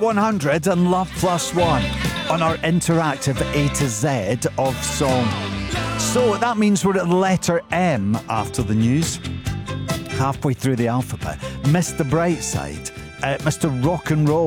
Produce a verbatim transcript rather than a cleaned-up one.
one hundred and Love Plus One on our interactive A to Z of song. So that means we're at the letter M after the news. Halfway through the alphabet. Mister Brightside, uh, Mister Rock and Roll.